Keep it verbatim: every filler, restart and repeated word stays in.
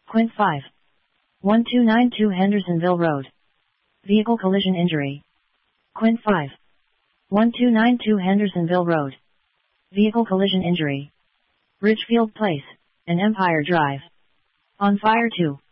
Quint five. one two nine two Hendersonville Road. Vehicle collision injury. Quint five. one two nine two Hendersonville Road. Vehicle collision injury. Ridgefield Place and Empire Drive. On fire two.